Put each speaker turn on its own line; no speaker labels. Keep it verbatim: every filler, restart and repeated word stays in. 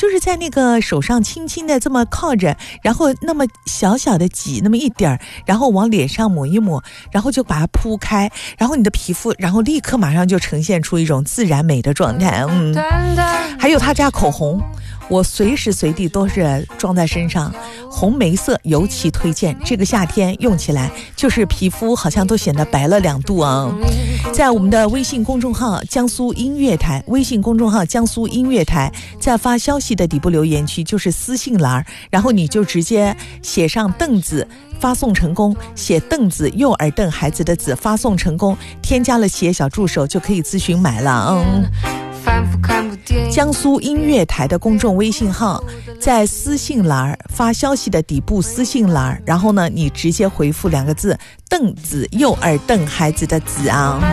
就是在那个手上轻轻的这么靠着，然后那么小小的挤那么一点儿，然后往脸上抹一抹，然后就把它铺开，然后你的皮肤然后立刻马上就呈现出一种自然美的状态。嗯，还有他家口红，我随时随地都是装在身上，红莓色尤其推荐，这个夏天用起来就是皮肤好像都显得白了两度啊。在我们的微信公众号江苏音乐台，微信公众号江苏音乐台，在发消息的底部留言区就是私信栏，然后你就直接写上凳子发送成功，写凳子右耳凳孩子的子发送成功，添加了企业小助手就可以咨询买了。嗯，江苏音乐台的公众微信号，在私信栏发消息的底部私信栏，然后呢你直接回复两个字凳子右耳凳孩子的子啊。